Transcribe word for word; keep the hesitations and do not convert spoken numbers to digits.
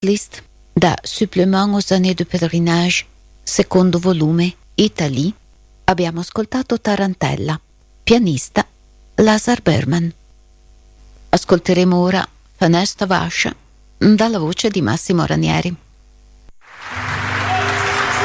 setlist da Supplément aux années de pèlerinage, secondo volume, Italie, abbiamo ascoltato Tarantella, pianista Lazar Berman. Ascolteremo ora Fenesta Vascia dalla voce di Massimo Ranieri.